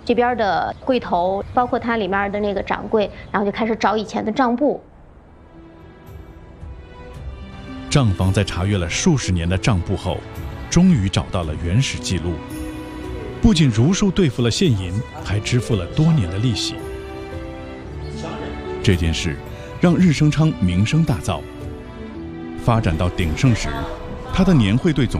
这边的柜头，包括它里面的那个掌柜，然后就开始找以前的账簿。 账房在查阅了数十年的账簿后，终于找到了原始记录，不仅如数兑付了现银，还支付了多年的利息。这件事让日升昌名声大噪，发展到鼎盛时，他的年会兑总